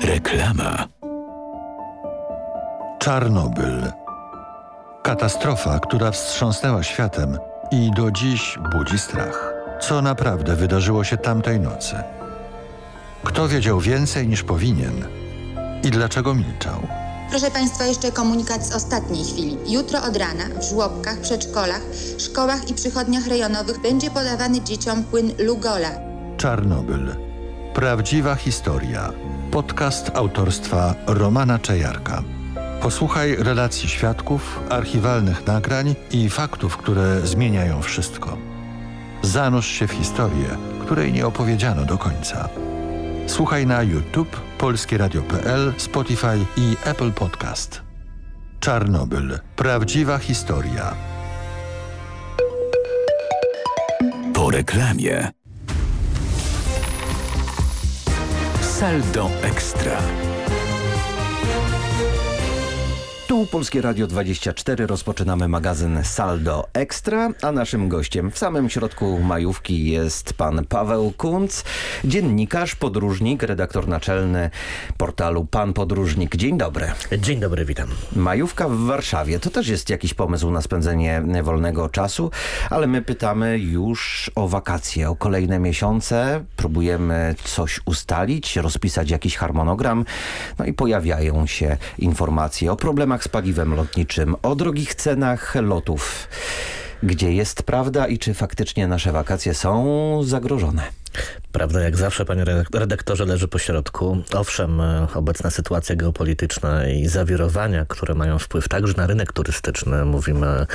Reklama. Czarnobyl. Katastrofa, która wstrząsnęła światem i do dziś budzi strach. Co naprawdę wydarzyło się tamtej nocy? Kto wiedział więcej niż powinien? I dlaczego milczał? Proszę Państwa, jeszcze komunikat z ostatniej chwili. Jutro od rana w żłobkach, przedszkolach, szkołach i przychodniach rejonowych będzie podawany dzieciom płyn Lugola. Czarnobyl. Prawdziwa historia. Podcast autorstwa Romana Czajarka. Posłuchaj relacji świadków, archiwalnych nagrań i faktów, które zmieniają wszystko. Zanurz się w historię, której nie opowiedziano do końca. Słuchaj na YouTube, polskieradio.pl, Spotify i Apple Podcast. Czarnobyl. Prawdziwa historia. Po reklamie. Saldo Ekstra. Tu Polskie Radio 24, rozpoczynamy magazyn Saldo Ekstra, a naszym gościem w samym środku majówki jest pan Paweł Kuntz, dziennikarz, podróżnik, redaktor naczelny portalu Pan Podróżnik. Dzień dobry. Dzień dobry, witam. Majówka w Warszawie to też jest jakiś pomysł na spędzenie wolnego czasu, ale my pytamy już o wakacje, o kolejne miesiące, próbujemy coś ustalić, rozpisać jakiś harmonogram, no i pojawiają się informacje o problemach z paliwem lotniczym, o drogich cenach lotów. Gdzie jest prawda i czy faktycznie nasze wakacje są zagrożone? Prawda, jak zawsze, panie redaktorze, leży po środku. Owszem, obecna sytuacja geopolityczna i zawirowania, które mają wpływ także na rynek turystyczny. Mówimy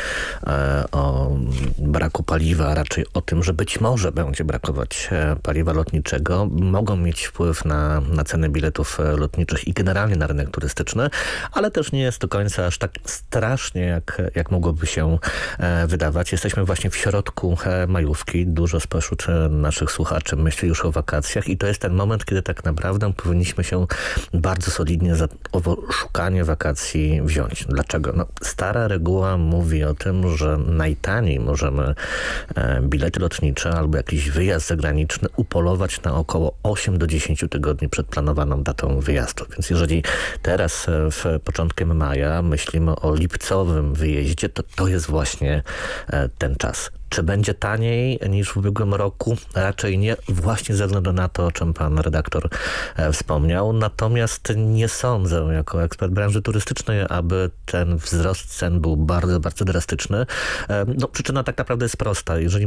o braku paliwa, a raczej o tym, że być może będzie brakować paliwa lotniczego. Mogą mieć wpływ na ceny biletów lotniczych i generalnie na rynek turystyczny, ale też nie jest do końca aż tak strasznie, jak mogłoby się wydawać. Jesteśmy właśnie w środku majówki. Dużo spośród naszych słuchaczy myśli już o wakacjach i to jest ten moment, kiedy tak naprawdę powinniśmy się bardzo solidnie za szukanie wakacji wziąć. Dlaczego? No, stara reguła mówi o tym, że najtaniej możemy bilety lotnicze albo jakiś wyjazd zagraniczny upolować na około 8 do 10 tygodni przed planowaną datą wyjazdu. Więc jeżeli teraz w początkiem maja myślimy o lipcowym wyjeździe, to jest właśnie ten czas. Czy będzie taniej niż w ubiegłym roku? Raczej nie, właśnie ze względu na to, o czym pan redaktor wspomniał. Natomiast nie sądzę, jako ekspert branży turystycznej, aby ten wzrost cen był bardzo, bardzo drastyczny. No, przyczyna tak naprawdę jest prosta. Jeżeli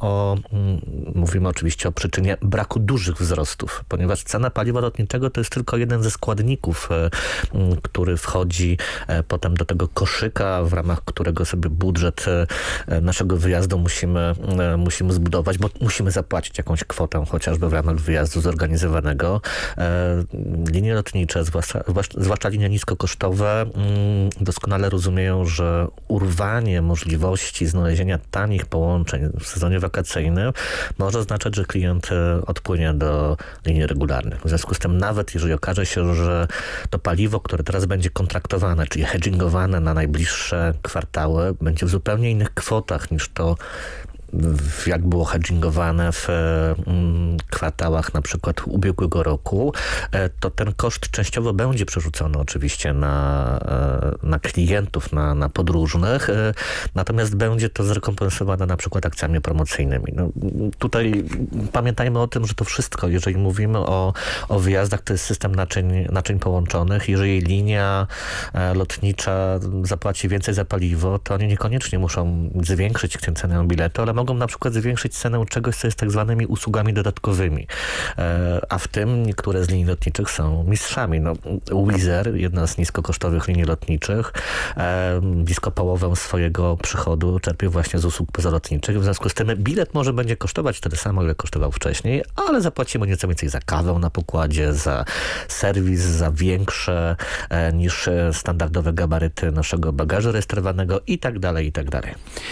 mówimy oczywiście o przyczynie braku dużych wzrostów, ponieważ cena paliwa lotniczego to jest tylko jeden ze składników, który wchodzi potem do tego koszyka, w ramach którego sobie budżet naszego wyjazdu musimy zbudować, bo musimy zapłacić jakąś kwotę, chociażby w ramach wyjazdu zorganizowanego. Linie lotnicze, zwłaszcza linie niskokosztowe, doskonale rozumieją, że urwanie możliwości znalezienia tanich połączeń w sezonie wakacyjnym może oznaczać, że klient odpłynie do linii regularnych. W związku z tym nawet jeżeli okaże się, że to paliwo, które teraz będzie kontraktowane, czyli hedgingowane na najbliższe kwartały, będzie w zupełnie innych kwotach niż to, jak było hedgingowane w kwartałach na przykład ubiegłego roku, to ten koszt częściowo będzie przerzucony oczywiście na klientów, na podróżnych, natomiast będzie to zrekompensowane na przykład akcjami promocyjnymi. No, tutaj pamiętajmy o tym, że to wszystko, jeżeli mówimy o wyjazdach, to jest system naczyń połączonych. Jeżeli linia lotnicza zapłaci więcej za paliwo, to oni niekoniecznie muszą zwiększyć cenę biletu, ale mogą na przykład zwiększyć cenę czegoś, co jest tak zwanymi usługami dodatkowymi. A w tym niektóre z linii lotniczych są mistrzami. No, Wizz Air, jedna z niskokosztowych linii lotniczych, blisko połowę swojego przychodu czerpie właśnie z usług pozalotniczych. W związku z tym bilet może będzie kosztować tyle samo, ile kosztował wcześniej, ale zapłacimy nieco więcej za kawę na pokładzie, za serwis, za większe niż standardowe gabaryty naszego bagażu rejestrowanego i tak dalej, i tak dalej.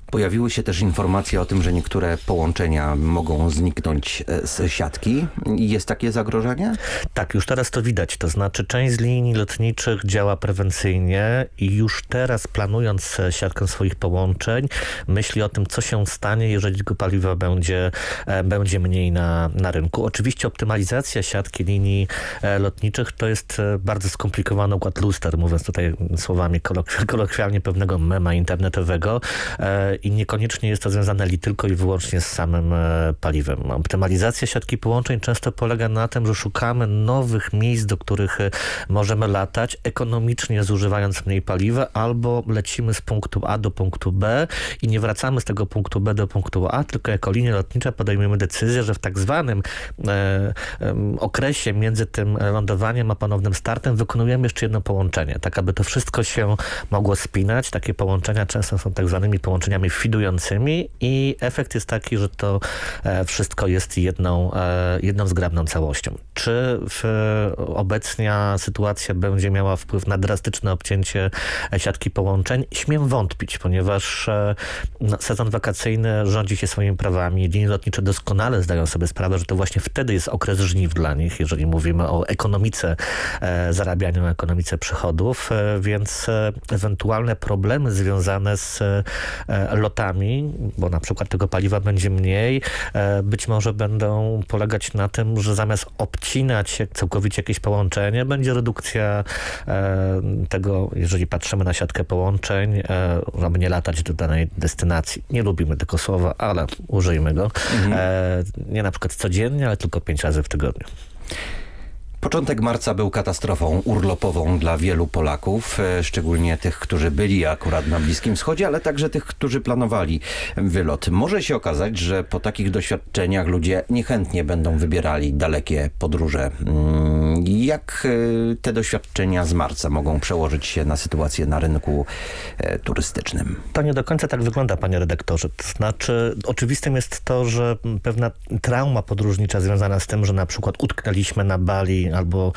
Pojawiły się też informacje o tym, że niektóre połączenia mogą zniknąć z siatki. Jest takie zagrożenie? Tak, już teraz to widać. To znaczy część z linii lotniczych działa prewencyjnie i już teraz planując siatkę swoich połączeń myśli o tym, co się stanie, jeżeli tego paliwa będzie mniej na rynku. Oczywiście optymalizacja siatki linii lotniczych to jest bardzo skomplikowany układ luster, mówiąc tutaj słowami kolokwialnie pewnego mema internetowego i niekoniecznie jest to związane tylko i wyłącznie z samym paliwem. Optymalizacja siatki połączeń często polega na tym, że szukamy nowych miejsc, do których możemy latać, ekonomicznie zużywając mniej paliwa, albo lecimy z punktu A do punktu B i nie wracamy z tego punktu B do punktu A, tylko jako linia lotnicza podejmujemy decyzję, że w tak zwanym okresie między tym lądowaniem a ponownym startem wykonujemy jeszcze jedno połączenie, tak aby to wszystko się mogło spinać. Takie połączenia często są tak zwanymi połączeniami fidującymi i efekt jest taki, że to wszystko jest jedną zgrabną całością. Czy obecna sytuacja będzie miała wpływ na drastyczne obcięcie siatki połączeń? Śmiem wątpić, ponieważ sezon wakacyjny rządzi się swoimi prawami. Linie lotnicze doskonale zdają sobie sprawę, że to właśnie wtedy jest okres żniw dla nich, jeżeli mówimy o ekonomice zarabiania, o ekonomice przychodów, więc ewentualne problemy związane z lotami, bo na przykład tego paliwa będzie mniej, być może będą polegać na tym, że zamiast obcinać całkowicie jakieś połączenie, będzie redukcja tego, jeżeli patrzymy na siatkę połączeń, żeby nie latać do danej destynacji. Nie lubimy tego słowa, ale użyjmy go. Nie na przykład codziennie, ale tylko 5 razy w tygodniu. Początek marca był katastrofą urlopową dla wielu Polaków, szczególnie tych, którzy byli akurat na Bliskim Wschodzie, ale także tych, którzy planowali wylot. Może się okazać, że po takich doświadczeniach ludzie niechętnie będą wybierali dalekie podróże. Jak te doświadczenia z marca mogą przełożyć się na sytuację na rynku turystycznym? To nie do końca tak wygląda, panie redaktorze. To znaczy, oczywistym jest to, że pewna trauma podróżnicza związana z tym, że na przykład utknęliśmy na Bali albo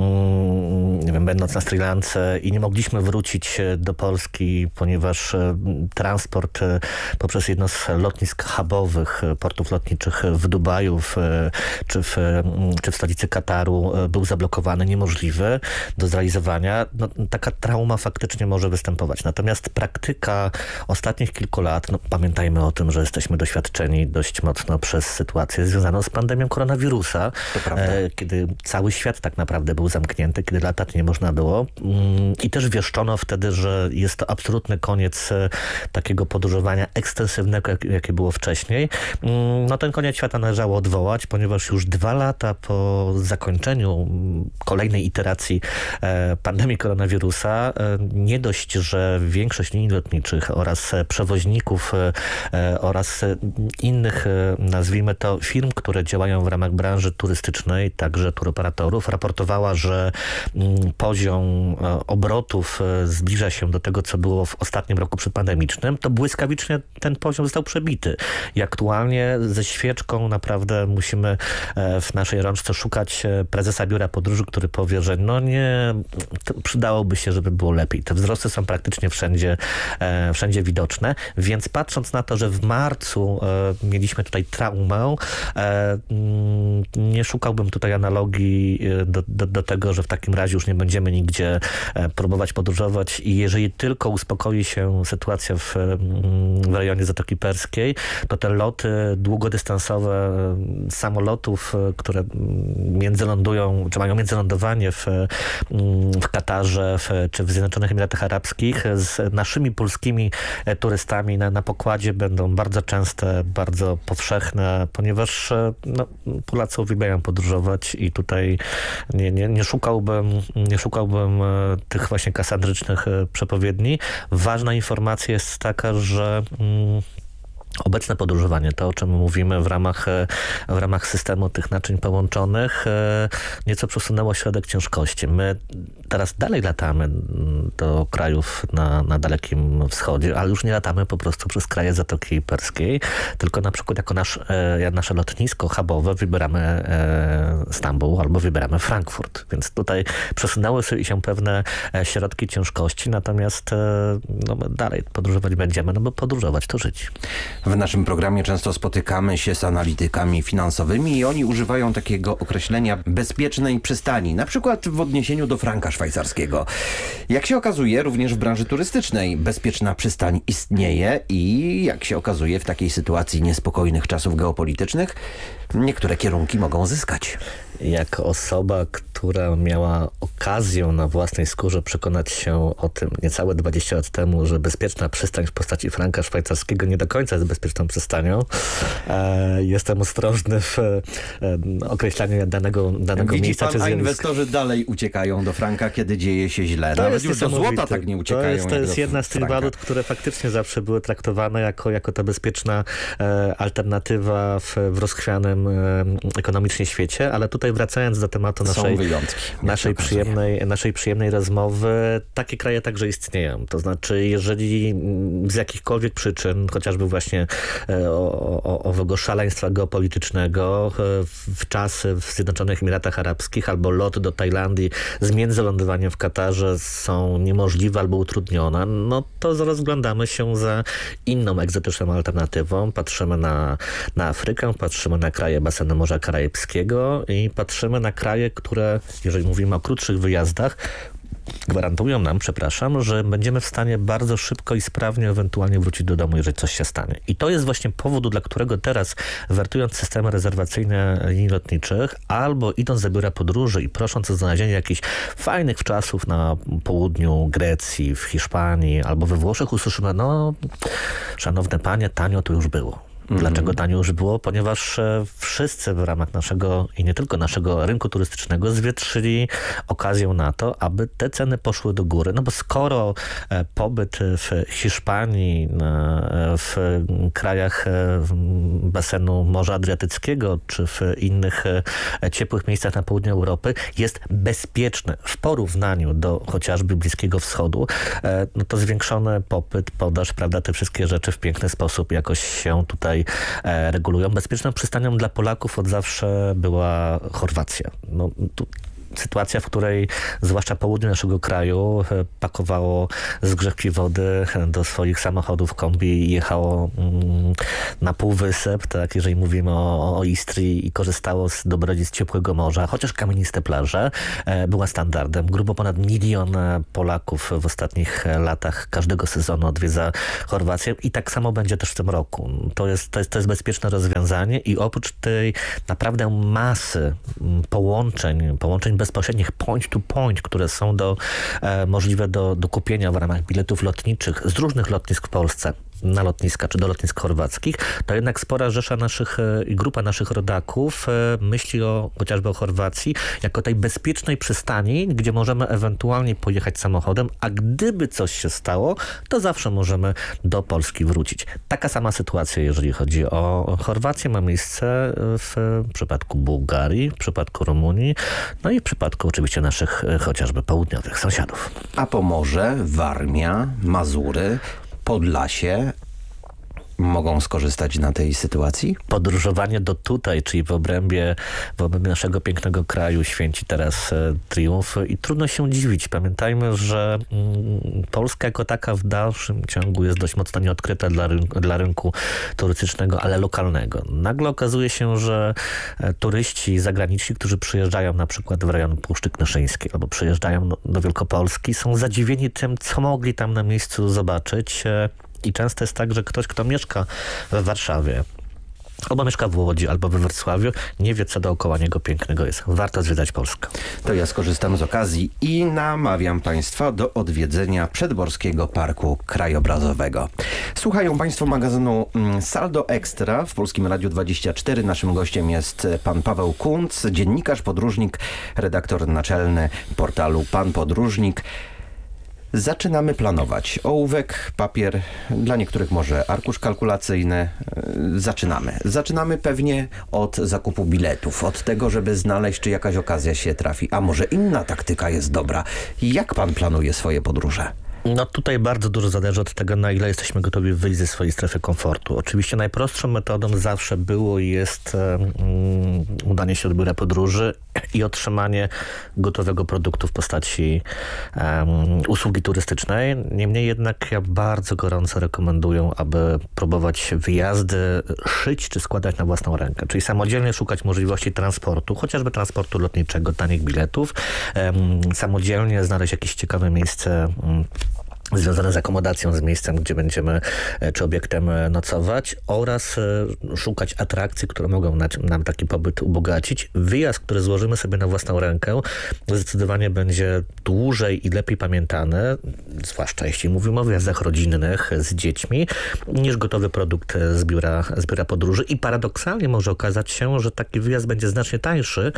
nie wiem, będąc na Sri Lance i nie mogliśmy wrócić do Polski, ponieważ transport poprzez jedno z lotnisk hubowych, portów lotniczych w Dubaju czy w stolicy Kataru był zablokowany, niemożliwy do zrealizowania. No, taka trauma faktycznie może występować. Natomiast praktyka ostatnich kilku lat, pamiętajmy o tym, że jesteśmy doświadczeni dość mocno przez sytuację związaną z pandemią koronawirusa, kiedy cały świat tak naprawdę był zamknięty, kiedy latać nie można było i też wieszczono wtedy, że jest to absolutny koniec takiego podróżowania ekstensywnego, jakie było wcześniej. No ten koniec świata należało odwołać, ponieważ już 2 lata po zakończeniu kolejnej iteracji pandemii koronawirusa nie dość, że większość linii lotniczych oraz przewoźników oraz innych, nazwijmy to, firm, które działają w ramach branży turystycznej, także turoperatorów, raportowała, że poziom obrotów zbliża się do tego, co było w ostatnim roku przedpandemicznym, to błyskawicznie ten poziom został przebity. I aktualnie ze świeczką naprawdę musimy w naszej rączce szukać prezesa biura podróży, który powie, że no nie, przydałoby się, żeby było lepiej. Te wzrosty są praktycznie wszędzie widoczne, więc patrząc na to, że w marcu mieliśmy tutaj traumę, nie szukałbym tutaj analogii do tego, że w takim razie już nie będziemy nigdzie próbować podróżować i jeżeli tylko uspokoi się sytuacja w rejonie Zatoki Perskiej, to te loty długodystansowe samolotów, które międzylądują, czy mają międzylądowanie w Katarze czy w Zjednoczonych Emiratach Arabskich z naszymi polskimi turystami na pokładzie będą bardzo częste, bardzo powszechne, ponieważ Polacy uwielbiają podróżować i tutaj nie szukałbym tych właśnie kasandrycznych przepowiedni. Ważna informacja jest taka, że obecne podróżowanie, to o czym mówimy w ramach systemu tych naczyń połączonych, nieco przesunęło środek ciężkości. My teraz dalej latamy do krajów na Dalekim Wschodzie, ale już nie latamy po prostu przez kraje Zatoki Perskiej, tylko na przykład jako nasze lotnisko hubowe wybieramy Stambuł albo wybieramy Frankfurt. Więc tutaj przesunęły się pewne środki ciężkości, natomiast my dalej podróżować będziemy, bo podróżować to żyć. W naszym programie często spotykamy się z analitykami finansowymi i oni używają takiego określenia bezpiecznej przystani, na przykład w odniesieniu do franka szwajcarskiego. Jak się okazuje, również w branży turystycznej bezpieczna przystań istnieje i jak się okazuje, w takiej sytuacji niespokojnych czasów geopolitycznych niektóre kierunki mogą zyskać. Jak osoba, która miała okazję na własnej skórze przekonać się o tym niecałe 20 lat temu, że bezpieczna przystań w postaci franka szwajcarskiego nie do końca jest bezpieczną przystanią, jestem ostrożny w określaniu danego Widzi miejsca pan, czy zjawiska. A inwestorzy dalej uciekają do franka, kiedy dzieje się źle. Nawet już do złota tak nie uciekają. To jest jedna z tych walut, które faktycznie zawsze były traktowane jako ta bezpieczna alternatywa w rozchwianym ekonomicznie świecie, ale tutaj wracając do tematu naszej przyjemnej rozmowy, takie kraje także istnieją. To znaczy, jeżeli z jakichkolwiek przyczyn, chociażby właśnie owego szaleństwa geopolitycznego, w czasy w Zjednoczonych Emiratach Arabskich albo lot do Tajlandii z międzylądowaniem w Katarze są niemożliwe albo utrudnione, to rozglądamy się za inną egzotyczną alternatywą. Patrzymy na Afrykę, patrzymy na kraje basenu Morza Karaibskiego i patrzymy na kraje, które, jeżeli mówimy o krótszych wyjazdach, gwarantują nam, że będziemy w stanie bardzo szybko i sprawnie ewentualnie wrócić do domu, jeżeli coś się stanie. I to jest właśnie powód, dla którego teraz, wertując systemy rezerwacyjne linii lotniczych, albo idąc za biura podróży i prosząc o znalezienie jakichś fajnych wczasów na południu Grecji, w Hiszpanii, albo we Włoszech, usłyszymy, szanowne panie, tanio to już było. Dlaczego tanio już było? Ponieważ wszyscy w ramach naszego i nie tylko naszego rynku turystycznego zwietrzyli okazję na to, aby te ceny poszły do góry. Bo skoro pobyt w Hiszpanii, w krajach basenu Morza Adriatyckiego czy w innych ciepłych miejscach na południu Europy jest bezpieczny w porównaniu do chociażby Bliskiego Wschodu, to zwiększony popyt, podaż, prawda, te wszystkie rzeczy w piękny sposób jakoś się tutaj regulują. Bezpieczną przystanią dla Polaków od zawsze była Chorwacja. Sytuacja, w której zwłaszcza południe naszego kraju pakowało zgrzewki wody do swoich samochodów kombi i jechało na półwysep, tak, jeżeli mówimy o Istrii, i korzystało z dobrodziejstw ciepłego morza, chociaż kamieniste plaże, była standardem. Grubo ponad 1 milion Polaków w ostatnich latach każdego sezonu odwiedza Chorwację i tak samo będzie też w tym roku. To jest bezpieczne rozwiązanie i oprócz tej naprawdę masy połączeń bezpośrednich point to point, które są możliwe do kupienia w ramach biletów lotniczych z różnych lotnisk w Polsce na lotniska czy do lotnisk chorwackich, to jednak spora rzesza i grupa naszych rodaków myśli chociażby o Chorwacji jako tej bezpiecznej przystani, gdzie możemy ewentualnie pojechać samochodem, a gdyby coś się stało, to zawsze możemy do Polski wrócić. Taka sama sytuacja, jeżeli chodzi o Chorwację, ma miejsce w przypadku Bułgarii, w przypadku Rumunii, i w przypadku oczywiście naszych chociażby południowych sąsiadów. A Pomorze, Warmia, Mazury, Podlasie mogą skorzystać na tej sytuacji? Podróżowanie do tutaj, czyli w obrębie naszego pięknego kraju święci teraz triumf i trudno się dziwić. Pamiętajmy, że Polska jako taka w dalszym ciągu jest dość mocno nieodkryta dla rynku turystycznego, ale lokalnego. Nagle okazuje się, że turyści zagraniczni, którzy przyjeżdżają na przykład w rejon Puszczy Knyszyńskiej albo przyjeżdżają do Wielkopolski, są zadziwieni tym, co mogli tam na miejscu zobaczyć. I często jest tak, że ktoś, kto mieszka w Warszawie, albo mieszka w Łodzi, albo we Wrocławiu, nie wie, co dookoła niego pięknego jest. Warto zwiedzać Polskę. To ja skorzystam z okazji i namawiam Państwa do odwiedzenia Przedborskiego Parku Krajobrazowego. Słuchają Państwo magazynu Saldo Extra w Polskim Radiu 24. Naszym gościem jest pan Paweł Kunc, dziennikarz, podróżnik, redaktor naczelny portalu Pan Podróżnik. Zaczynamy planować. Ołówek, papier, dla niektórych może arkusz kalkulacyjny. Zaczynamy pewnie od zakupu biletów, od tego, żeby znaleźć, czy jakaś okazja się trafi. A może inna taktyka jest dobra. Jak pan planuje swoje podróże? No tutaj bardzo dużo zależy od tego, na ile jesteśmy gotowi wyjść ze swojej strefy komfortu. Oczywiście najprostszą metodą zawsze było i jest udanie się do biura podróży i otrzymanie gotowego produktu w postaci usługi turystycznej. Niemniej jednak ja bardzo gorąco rekomenduję, aby próbować wyjazdy szyć czy składać na własną rękę. Czyli samodzielnie szukać możliwości transportu, chociażby transportu lotniczego, tanich biletów. Samodzielnie znaleźć jakieś ciekawe miejsce związane z akomodacją, z miejscem, gdzie będziemy, czy obiektem nocować, oraz szukać atrakcji, które mogą nam taki pobyt ubogacić. Wyjazd, który złożymy sobie na własną rękę, zdecydowanie będzie dłużej i lepiej pamiętany, zwłaszcza jeśli mówimy o wyjazdach rodzinnych z dziećmi, niż gotowy produkt z biura podróży. I paradoksalnie może okazać się, że taki wyjazd będzie znacznie tańszy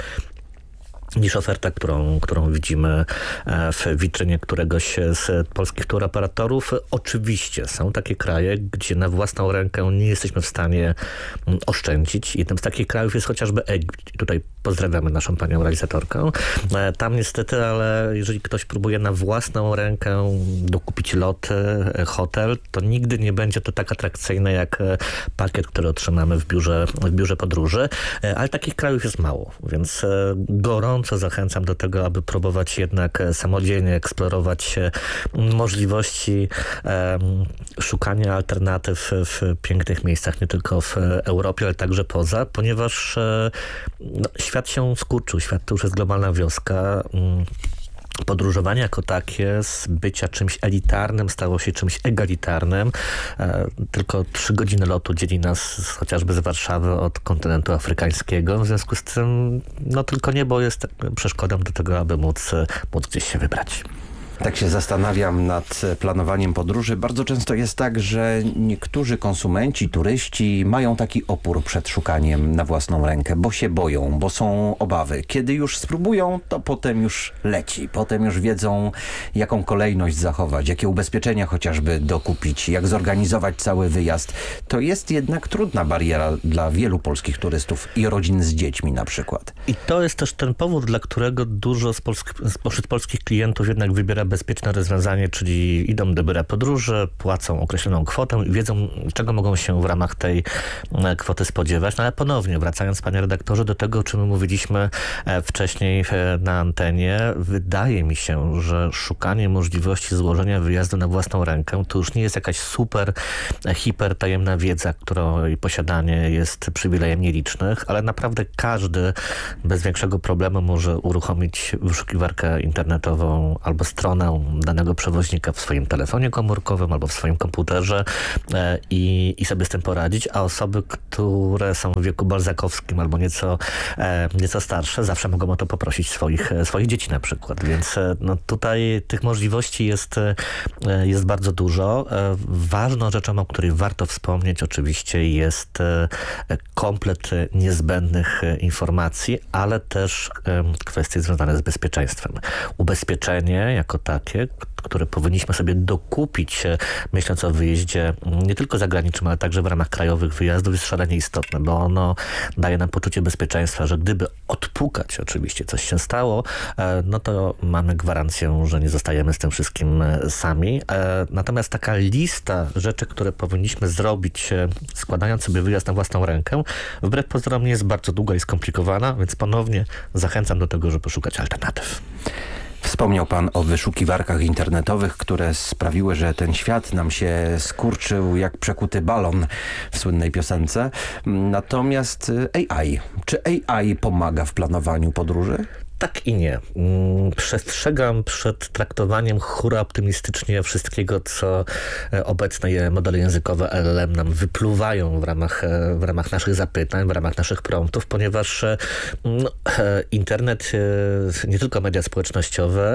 niż oferta, którą widzimy w witrynie któregoś z polskich touroperatorów. Oczywiście są takie kraje, gdzie na własną rękę nie jesteśmy w stanie oszczędzić. Jednym z takich krajów jest chociażby Egipt. I tutaj pozdrawiamy naszą panią realizatorkę. Tam niestety, ale jeżeli ktoś próbuje na własną rękę dokupić lot, hotel, to nigdy nie będzie to tak atrakcyjne jak pakiet, który otrzymamy w biurze podróży. Ale takich krajów jest mało, więc gorąco zachęcam do tego, aby próbować jednak samodzielnie eksplorować możliwości szukania alternatyw w pięknych miejscach, nie tylko w Europie, ale także poza, ponieważ świat się skurczył, świat to już jest globalna wioska. Podróżowanie jako takie z bycia czymś elitarnym stało się czymś egalitarnym. Tylko 3 godziny lotu dzieli nas chociażby z Warszawy od kontynentu afrykańskiego. W związku z tym tylko niebo jest przeszkodą do tego, aby móc gdzieś się wybrać. Tak się zastanawiam nad planowaniem podróży. Bardzo często jest tak, że niektórzy konsumenci, turyści mają taki opór przed szukaniem na własną rękę, bo się boją, bo są obawy. Kiedy już spróbują, to potem już leci. Potem już wiedzą, jaką kolejność zachować, jakie ubezpieczenia chociażby dokupić, jak zorganizować cały wyjazd. To jest jednak trudna bariera dla wielu polskich turystów i rodzin z dziećmi na przykład. I to jest też ten powód, dla którego dużo spośród polskich klientów jednak wybiera bezpieczne rozwiązanie, czyli idą do biura podróży, płacą określoną kwotę i wiedzą, czego mogą się w ramach tej kwoty spodziewać. No ale ponownie, wracając, panie redaktorze, do tego, o czym mówiliśmy wcześniej na antenie, wydaje mi się, że szukanie możliwości złożenia wyjazdu na własną rękę to już nie jest jakaś super, hiper tajemna wiedza, której posiadanie jest przywilejem nielicznych, ale naprawdę każdy bez większego problemu może uruchomić wyszukiwarkę internetową albo stronę danego przewoźnika w swoim telefonie komórkowym albo w swoim komputerze i sobie z tym poradzić, a osoby, które są w wieku balzakowskim albo nieco starsze, zawsze mogą o to poprosić swoich dzieci na przykład, więc tutaj tych możliwości jest bardzo dużo. Ważną rzeczą, o której warto wspomnieć oczywiście, jest komplet niezbędnych informacji, ale też kwestie związane z bezpieczeństwem. Ubezpieczenie jako takie, które powinniśmy sobie dokupić, myśląc o wyjeździe nie tylko zagranicznym, ale także w ramach krajowych wyjazdów, jest szalenie istotne, bo ono daje nam poczucie bezpieczeństwa, że gdyby odpukać oczywiście coś się stało, no to mamy gwarancję, że nie zostajemy z tym wszystkim sami. Natomiast taka lista rzeczy, które powinniśmy zrobić, składając sobie wyjazd na własną rękę, wbrew pozorom nie jest bardzo długa i skomplikowana, więc ponownie zachęcam do tego, żeby szukać alternatyw. Wspomniał pan o wyszukiwarkach internetowych, które sprawiły, że ten świat nam się skurczył jak przekuty balon w słynnej piosence. Natomiast AI. Czy AI pomaga w planowaniu podróży? Tak i nie. Przestrzegam przed traktowaniem hura optymistycznie wszystkiego, co obecne modele językowe LLM nam wypluwają w ramach naszych zapytań, w ramach naszych promptów, ponieważ internet, nie tylko media społecznościowe,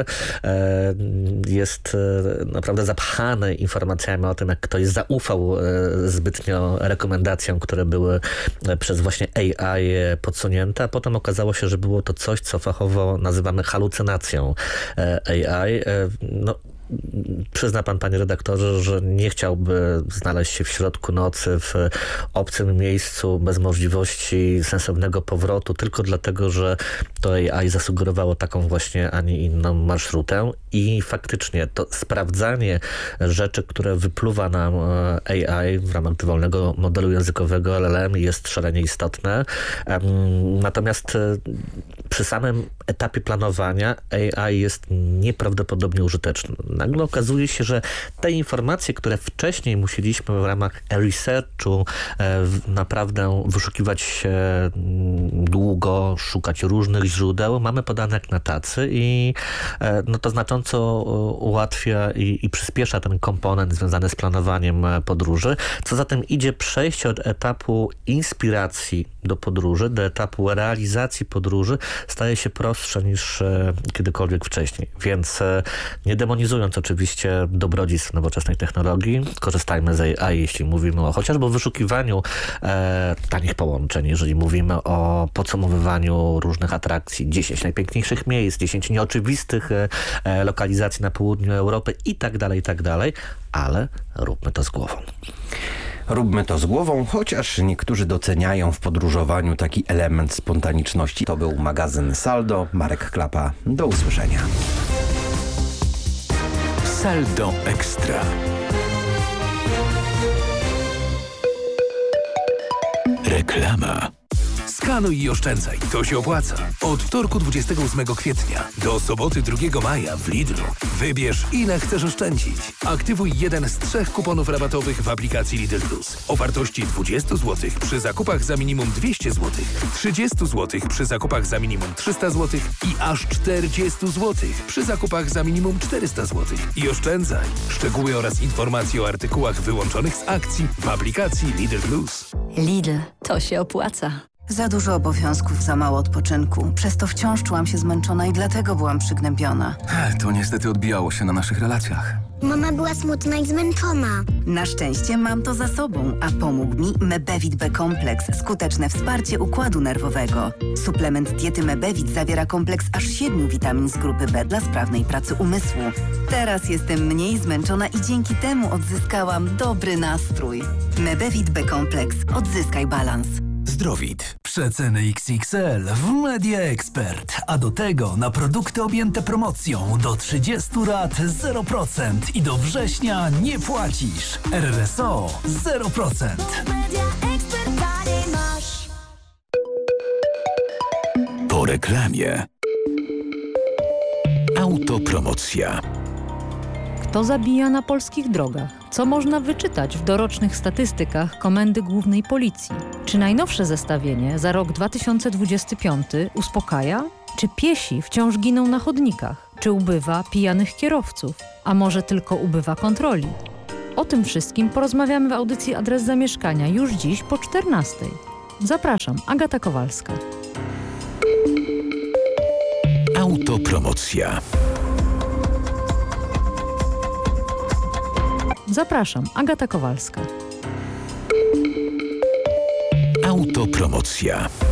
jest naprawdę zapchany informacjami o tym, jak ktoś zaufał zbytnio rekomendacjom, które były przez właśnie AI podsunięte, a potem okazało się, że było to coś, co fachowo nazywamy halucynacją AI. przyzna pan, panie redaktorze, że nie chciałby znaleźć się w środku nocy w obcym miejscu bez możliwości sensownego powrotu tylko dlatego, że to AI zasugerowało taką właśnie, a nie inną marszrutę i faktycznie to sprawdzanie rzeczy, które wypluwa nam AI w ramach dowolnego modelu językowego LLM jest szalenie istotne. Natomiast przy samym etapie planowania AI jest nieprawdopodobnie użyteczny. Nagle okazuje się, że te informacje, które wcześniej musieliśmy w ramach researchu naprawdę wyszukiwać się długo, szukać różnych źródeł, mamy podane jak na tacy i to znacząco ułatwia i przyspiesza ten komponent związany z planowaniem podróży. Co za tym idzie, przejście od etapu inspiracji do podróży, do etapu realizacji podróży staje się prostsze niż kiedykolwiek wcześniej. Więc nie demonizując oczywiście dobrodziejstw nowoczesnej technologii, korzystajmy z AI, jeśli mówimy o chociażby wyszukiwaniu tanich połączeń, jeżeli mówimy o podsumowywaniu różnych atrakcji, 10 najpiękniejszych miejsc, 10 nieoczywistych lokalizacji na południu Europy i tak dalej, ale róbmy to z głową. Róbmy to z głową, chociaż niektórzy doceniają w podróżowaniu taki element spontaniczności. To był magazyn Saldo. Marek Klapa. Do usłyszenia. Saldo Ekstra. Reklama. Skanuj i oszczędzaj. To się opłaca. Od wtorku 28 kwietnia do soboty 2 maja w Lidlu wybierz, ile chcesz oszczędzić. Aktywuj jeden z 3 kuponów rabatowych w aplikacji Lidl Plus o wartości 20 zł przy zakupach za minimum 200 zł, 30 zł przy zakupach za minimum 300 zł i aż 40 zł przy zakupach za minimum 400 zł. I oszczędzaj. Szczegóły oraz informacje o artykułach wyłączonych z akcji w aplikacji Lidl Plus. Lidl, to się opłaca. Za dużo obowiązków, za mało odpoczynku. Przez to wciąż czułam się zmęczona i dlatego byłam przygnębiona. To niestety odbijało się na naszych relacjach. Mama była smutna i zmęczona. Na szczęście mam to za sobą, a pomógł mi Mebevit B-kompleks. Skuteczne wsparcie układu nerwowego. Suplement diety Mebevit zawiera kompleks aż 7 witamin z grupy B dla sprawnej pracy umysłu. Teraz jestem mniej zmęczona i dzięki temu odzyskałam dobry nastrój. Mebevit B-kompleks. Odzyskaj balans. Zdrowit. Przeceny XXL w Media Expert. A do tego na produkty objęte promocją do 30 rat 0% i do września nie płacisz. RRSO 0%. Po reklamie. Autopromocja. Kto zabija na polskich drogach? Co można wyczytać w dorocznych statystykach Komendy Głównej Policji? Czy najnowsze zestawienie za rok 2025 uspokaja? Czy piesi wciąż giną na chodnikach? Czy ubywa pijanych kierowców? A może tylko ubywa kontroli? O tym wszystkim porozmawiamy w audycji Adres Zamieszkania już dziś po 14:00. Zapraszam, Agata Kowalska. Autopromocja. Zapraszam, Agata Kowalska. Autopromocja.